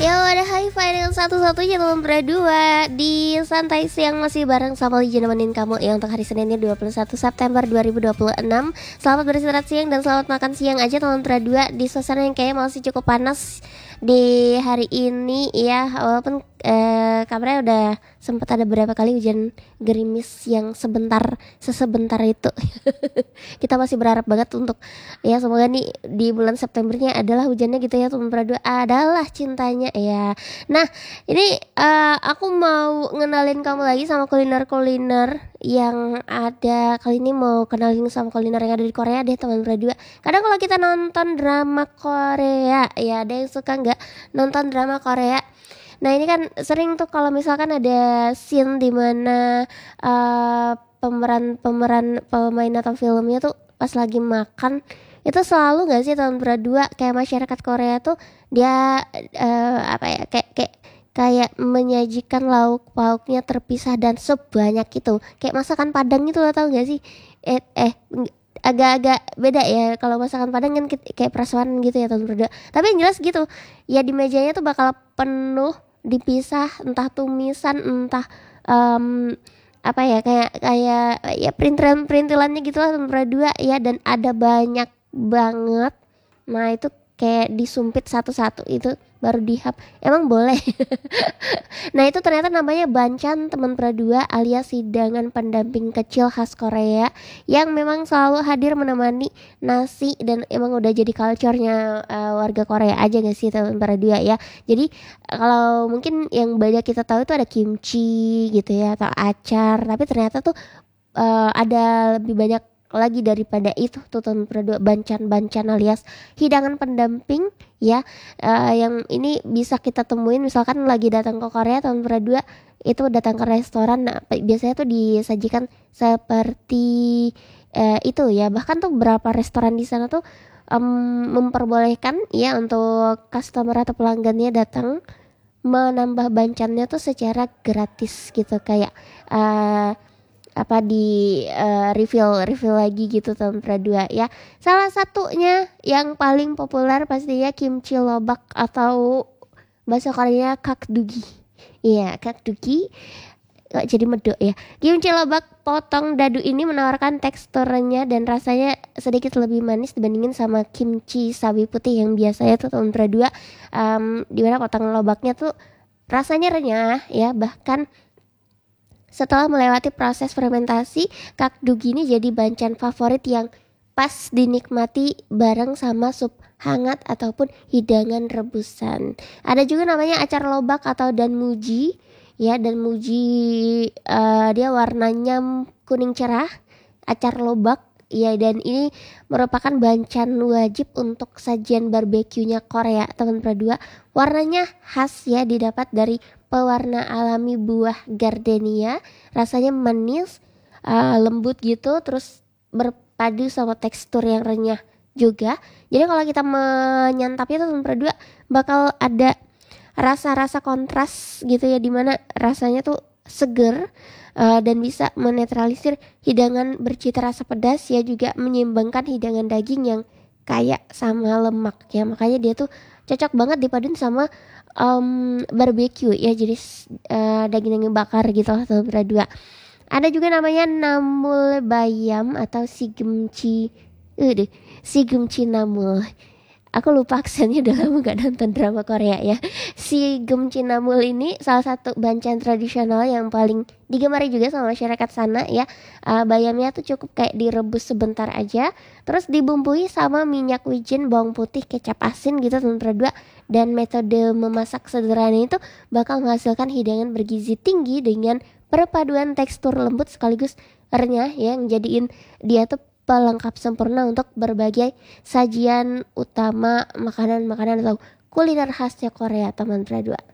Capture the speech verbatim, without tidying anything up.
Yo, ada hi-fi dengan satu-satunya teman berdua di Santai Siang masih bareng sama Liji nemenin kamu ya untuk hari Seninnya dua puluh satu September dua ribu dua puluh enam. Selamat beristirahat siang dan selamat makan siang aja teman berdua di suasana yang kayaknya masih cukup panas di hari ini ya. Walaupun eh, kabarnya udah sempat ada beberapa kali hujan gerimis yang sebentar sesebentar itu. Kita masih berharap banget untuk ya semoga nih di bulan Septembernya adalah hujannya gitu ya teman berdua, adalah cintanya ya. Nah ini uh, aku mau ngenalin kamu lagi sama kuliner-kuliner yang ada. Kali ini mau kenalin sama kuliner yang ada di Korea deh teman berdua. Kadang kalau kita nonton drama Korea ya, ada yang suka nggak nonton drama Korea. Nah ini kan sering tuh kalau misalkan ada scene dimana uh, pemeran-pemeran pemain atau filmnya tuh pas lagi makan, itu selalu nggak sih tahun berdua kayak masyarakat Korea tuh dia uh, apa ya kayak kayak kayak menyajikan lauk pauknya terpisah dan sebanyak itu kayak masakan Padang itu, lo tau nggak sih? Eh eh agak-agak beda ya kalau masakan Padang kan kayak prasmanan gitu ya tahun berdua. Tapi yang jelas gitu ya, di mejanya tuh bakal penuh dipisah, entah tumisan entah um, apa ya kayak kayak ya perintilan perintilannya gitu lah tahun berdua ya, dan ada banyak banget. Nah itu kayak disumpit satu-satu itu baru dihap, emang boleh. Nah itu ternyata namanya banchan teman berdua, alias hidangan pendamping kecil khas Korea yang memang selalu hadir menemani nasi, dan emang udah jadi culture-nya uh, warga Korea aja gak sih teman berdua ya. Jadi kalau mungkin yang banyak kita tahu itu ada kimchi gitu ya atau acar, tapi ternyata tuh uh, ada lebih banyak lagi daripada itu tuh teman berdua, banchan-banchan alias hidangan pendamping ya, uh, yang ini bisa kita temuin misalkan lagi datang ke Korea teman berdua, itu datang ke restoran. Nah, biasanya tuh disajikan seperti uh, itu ya, bahkan tuh beberapa restoran di sana tuh um, memperbolehkan ya untuk customer atau pelanggannya datang menambah banchannya tuh secara gratis gitu, kayak uh, apa di uh, refill refill lagi gitu teman berdua ya. Salah satunya yang paling populer pastinya kimchi lobak atau bahasa Korea kakdugi. Iya, kakdugi kok jadi medok ya. Kimchi lobak potong dadu ini menawarkan teksturnya dan rasanya sedikit lebih manis dibandingin sama kimchi sawi putih yang biasanya tuh teman berdua, um, dimana potong lobaknya tuh rasanya renyah ya, bahkan setelah melewati proses fermentasi, kakdugi ini jadi banchan favorit yang pas dinikmati bareng sama sup hangat ataupun hidangan rebusan. Ada juga namanya acar lobak atau danmuji ya, danmuji uh, dia warnanya kuning cerah, acar lobak ya, dan ini merupakan banchan wajib untuk sajian barbeque-nya Korea teman berdua. Warnanya khas ya, didapat dari pewarna alami buah gardenia, rasanya manis, uh, lembut gitu, terus berpadu sama tekstur yang renyah juga. Jadi kalau kita menyantapnya tuh berdua bakal ada rasa-rasa kontras gitu ya, dimana rasanya tuh seger uh, dan bisa menetralisir hidangan bercita rasa pedas ya, juga menyeimbangkan hidangan daging yang kaya sama lemak ya, makanya dia tuh cocok banget dipaduin sama um, barbecue ya, jadi uh, daging-daging bakar gitu lah teman berdua. Ada juga namanya namul bayam atau sigemci, uh, sigemci namul. Aku lupa aksennya, udah lama gak nonton drama Korea ya. Si Gemchi Namul ini salah satu banchan tradisional yang paling digemari juga sama masyarakat sana ya. Uh, bayamnya tuh cukup kayak direbus sebentar aja, terus dibumbui sama minyak wijen, bawang putih, kecap asin gitu teman berdua. Dan metode memasak sederhana itu bakal menghasilkan hidangan bergizi tinggi dengan perpaduan tekstur lembut sekaligus renyah ya, yang jadiin dia tuh pelengkap sempurna untuk berbagai sajian utama makanan-makanan atau kuliner khasnya Korea teman berdua.